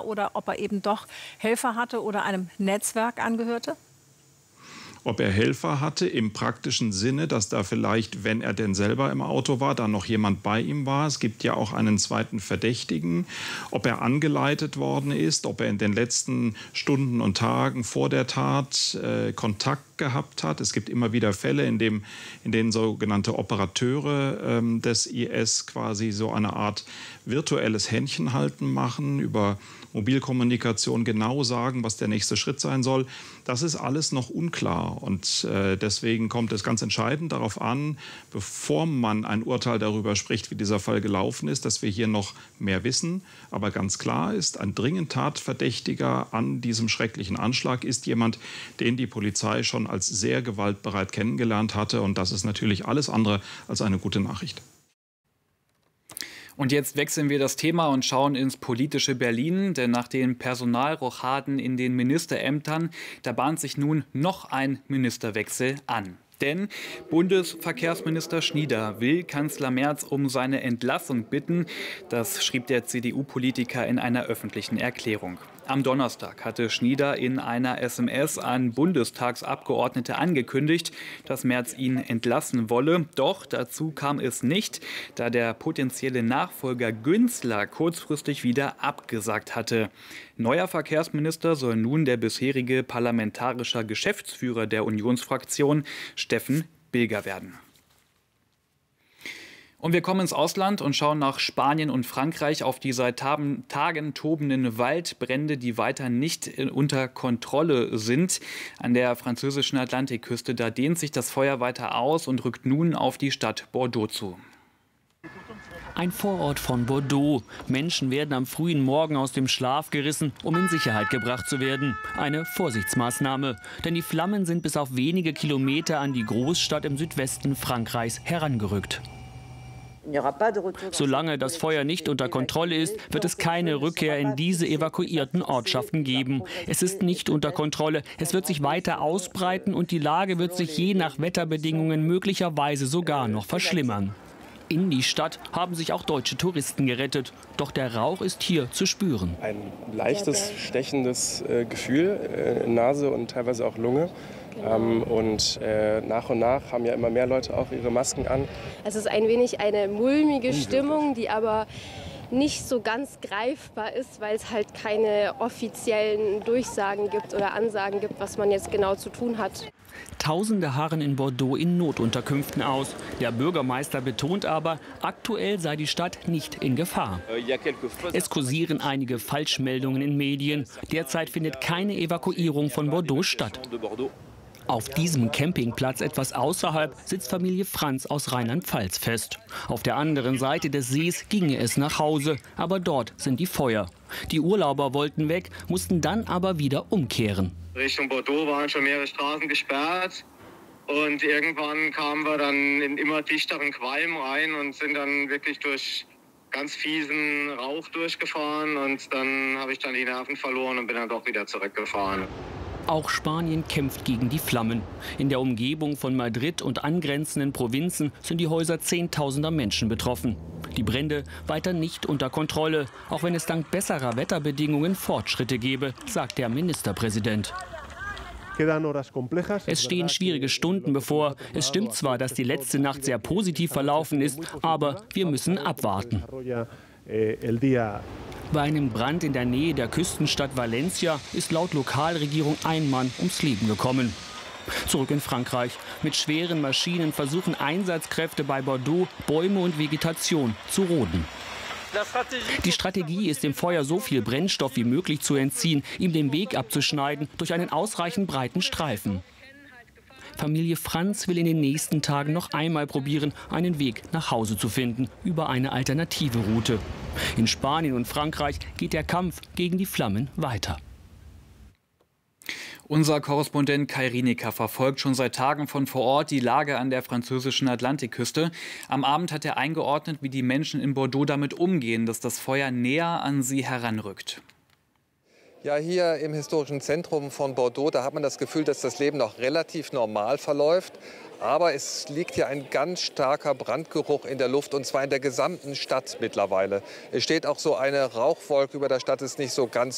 oder ob er eben doch Helfer hatte oder einem Netzwerk angehörte? Ob er Helfer hatte im praktischen Sinne, dass da vielleicht, wenn er denn selber im Auto war, da noch jemand bei ihm war. Es gibt ja auch einen zweiten Verdächtigen. Ob er angeleitet worden ist, ob er in den letzten Stunden und Tagen vor der Tat Kontakt gehabt hat. Es gibt immer wieder Fälle, in denen sogenannte Operateure des IS quasi so eine Art virtuelles Händchenhalten machen, über Mobilkommunikation genau sagen, was der nächste Schritt sein soll. Das ist alles noch unklar. Und deswegen kommt es ganz entscheidend darauf an, bevor man ein Urteil darüber spricht, wie dieser Fall gelaufen ist, dass wir hier noch mehr wissen. Aber ganz klar ist, ein dringend Tatverdächtiger an diesem schrecklichen Anschlag ist jemand, den die Polizei schon als sehr gewaltbereit kennengelernt hatte. Und das ist natürlich alles andere als eine gute Nachricht. Und jetzt wechseln wir das Thema und schauen ins politische Berlin, denn nach den Personalrochaden in den Ministerämtern, da bahnt sich nun noch ein Ministerwechsel an. Denn Bundesverkehrsminister Schnieder will Kanzler Merz um seine Entlassung bitten. Das schrieb der CDU-Politiker in einer öffentlichen Erklärung. Am Donnerstag hatte Schnieder in einer SMS an Bundestagsabgeordnete angekündigt, dass Merz ihn entlassen wolle. Doch dazu kam es nicht, da der potenzielle Nachfolger Günzler kurzfristig wieder abgesagt hatte. Neuer Verkehrsminister soll nun der bisherige parlamentarische Geschäftsführer der Unionsfraktion, Steffen Bilger, werden. Und wir kommen ins Ausland und schauen nach Spanien und Frankreich auf die seit Tagen tobenden Waldbrände, die weiter nicht unter Kontrolle sind. An der französischen Atlantikküste, da dehnt sich das Feuer weiter aus und rückt nun auf die Stadt Bordeaux zu. Ein Vorort von Bordeaux. Menschen werden am frühen Morgen aus dem Schlaf gerissen, um in Sicherheit gebracht zu werden. Eine Vorsichtsmaßnahme, denn die Flammen sind bis auf wenige Kilometer an die Großstadt im Südwesten Frankreichs herangerückt. Solange das Feuer nicht unter Kontrolle ist, wird es keine Rückkehr in diese evakuierten Ortschaften geben. Es ist nicht unter Kontrolle, es wird sich weiter ausbreiten und die Lage wird sich je nach Wetterbedingungen möglicherweise sogar noch verschlimmern. In die Stadt haben sich auch deutsche Touristen gerettet. Doch der Rauch ist hier zu spüren. Ein leichtes, stechendes Gefühl in Nase und teilweise auch Lunge. Nach und nach haben ja immer mehr Leute auch ihre Masken an. Es ist ein wenig eine mulmige Stimmung, die aber nicht so ganz greifbar ist, weil es halt keine offiziellen Durchsagen gibt oder Ansagen gibt, was man jetzt genau zu tun hat. Tausende harren in Bordeaux in Notunterkünften aus. Der Bürgermeister betont aber, aktuell sei die Stadt nicht in Gefahr. Es kursieren einige Falschmeldungen in Medien. Derzeit findet keine Evakuierung von Bordeaux statt. Auf diesem Campingplatz etwas außerhalb sitzt Familie Franz aus Rheinland-Pfalz fest. Auf der anderen Seite des Sees ginge es nach Hause, aber dort sind die Feuer. Die Urlauber wollten weg, mussten dann aber wieder umkehren. Richtung Bordeaux waren schon mehrere Straßen gesperrt und irgendwann kamen wir dann in immer dichteren Qualm rein und sind dann wirklich durch ganz fiesen Rauch durchgefahren und dann habe ich dann die Nerven verloren und bin dann doch wieder zurückgefahren. Auch Spanien kämpft gegen die Flammen. In der Umgebung von Madrid und angrenzenden Provinzen sind die Häuser Zehntausender Menschen betroffen. Die Brände weiter nicht unter Kontrolle, auch wenn es dank besserer Wetterbedingungen Fortschritte gebe, sagt der Ministerpräsident. Es stehen schwierige Stunden bevor. Es stimmt zwar, dass die letzte Nacht sehr positiv verlaufen ist, aber wir müssen abwarten. Bei einem Brand in der Nähe der Küstenstadt Valencia ist laut Lokalregierung ein Mann ums Leben gekommen. Zurück in Frankreich. Mit schweren Maschinen versuchen Einsatzkräfte bei Bordeaux, Bäume und Vegetation zu roden. Die Strategie ist, dem Feuer so viel Brennstoff wie möglich zu entziehen, ihm den Weg abzuschneiden durch einen ausreichend breiten Streifen. Familie Franz will in den nächsten Tagen noch einmal probieren, einen Weg nach Hause zu finden, über eine alternative Route. In Spanien und Frankreich geht der Kampf gegen die Flammen weiter. Unser Korrespondent Kai Rienecker verfolgt schon seit Tagen von vor Ort die Lage an der französischen Atlantikküste. Am Abend hat er eingeordnet, wie die Menschen in Bordeaux damit umgehen, dass das Feuer näher an sie heranrückt. Ja, hier im historischen Zentrum von Bordeaux, da hat man das Gefühl, dass das Leben noch relativ normal verläuft. Aber es liegt hier ein ganz starker Brandgeruch in der Luft, und zwar in der gesamten Stadt mittlerweile. Es steht auch so eine Rauchwolke über der Stadt, ist nicht so ganz